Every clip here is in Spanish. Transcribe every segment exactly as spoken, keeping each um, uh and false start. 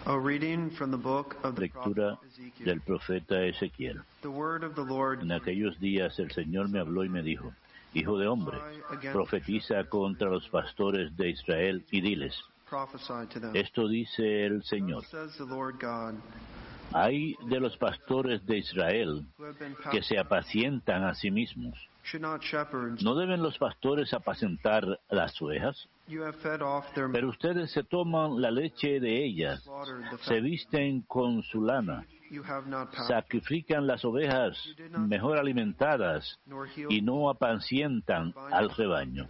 A reading from the book of the Lectura prophet Ezekiel. del profeta Ezequiel. The word of the Lord. En aquellos días el Señor me habló y me dijo: Hijo de hombre, profetiza contra los pastores de Israel y diles: Prophesy to them. Esto dice el Señor. Thus says the Lord God, Hay de los pastores de Israel who have been que se apacientan a sí mismos. should not shepherds. ¿No deben los pastores apacentar las ovejas? You have fed off their Pero ustedes se toman la leche de ellas, slaughtered the se fat. visten con su lana, You have not pastured, sacrifican las ovejas mejor alimentadas nor healed, y no apacientan al rebaño.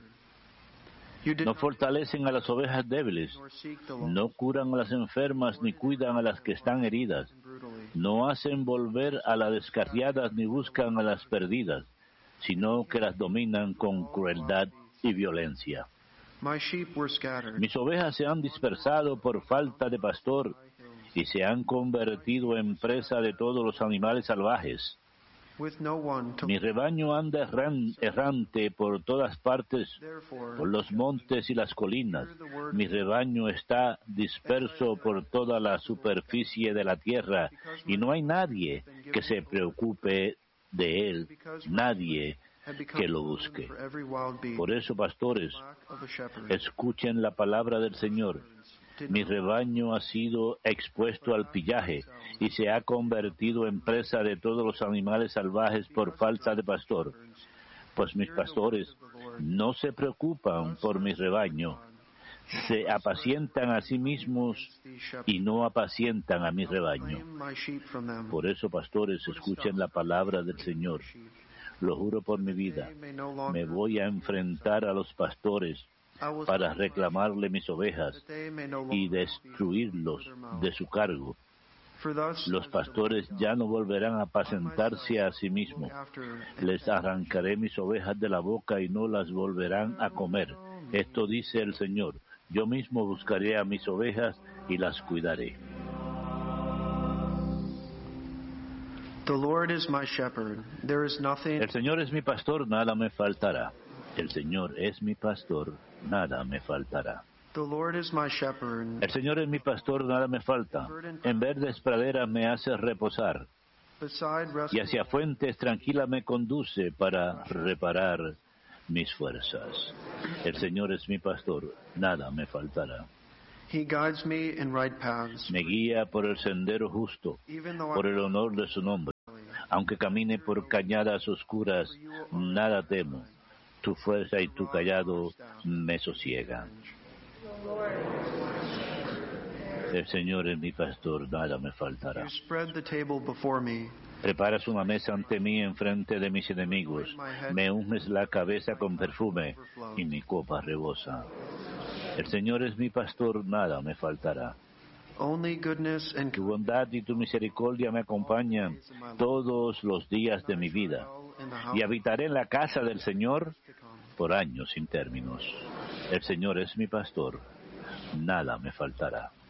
You did No not fortalecen a las ovejas débiles, nor seek the Lord. no curan a las enfermas ni cuidan a las que están heridas, Brutally. no hacen volver a las descarriadas ni buscan a las perdidas, sino que las dominan con crueldad y violencia. My sheep were scattered. Mis ovejas se han dispersado por falta de pastor y se han convertido en presa de todos los animales salvajes. With no one to Mi rebaño anda erran- errante por todas partes, therefore por los montes y las colinas. Mi rebaño está disperso por toda la superficie de la tierra y no hay nadie que se preocupe de él, nadie had become que lo common busque. for every wild beast. Por eso, pastores, Lack of a shepherd. escuchen la palabra del Señor. Did Mi not rebaño ha sido expuesto al pillaje y se ha convertido en presa de todos los animales salvajes por falta de pastor. Pues mis pastores no se preocupan por mi rebaño, se apacientan a sí mismos y no apacientan a mi rebaño. claim my sheep from them. Por eso, pastores, escuchen la palabra del Señor. Lo juro por mi vida, They may no longer me voy a enfrentar a los pastores I will para slay reclamarle mis ovejas that they may no y longer destruirlos de su cargo. For thus Los says the pastores Lord ya no volverán a God, apacentarse a sí look mismos. after Les arrancaré mis ovejas de la boca y no las volverán a comer. Esto dice el Señor. Yo mismo buscaré a mis ovejas y las cuidaré. The Lord is my shepherd. There is nothing El Señor es mi pastor, nada me faltará. El Señor es mi pastor, nada me faltará. The Lord is my shepherd. El Señor es mi pastor, nada me falta. En verdes praderas me hace reposar, Beside y resting hacia fuentes tranquila me conduce para reparar mis fuerzas. El Señor es mi pastor, nada me faltará. He guides me in right paths. Me guía por el sendero justo, Even though por I el honor de su nombre. Aunque camine por cañadas oscuras, nada temo. Tu fuerza y tu callado me sosiegan. El Señor es mi pastor, nada me faltará. You spread the table before me. Preparas una mesa ante mí en frente de mis enemigos. Me unges la cabeza con perfume y mi copa rebosa. El Señor es mi pastor, nada me faltará. Only goodness and Tu bondad y tu misericordia me acompañan todos los días de mi vida, in the house y habitaré en la casa del Señor por años sin términos. El Señor es mi pastor, nada me faltará.